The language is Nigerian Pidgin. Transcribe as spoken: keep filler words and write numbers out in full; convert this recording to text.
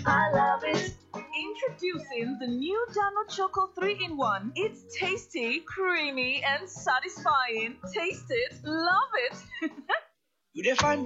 I love it. Introducing the new Dano Choco three in one. It's tasty, creamy, and satisfying. Taste it, love it. You dey find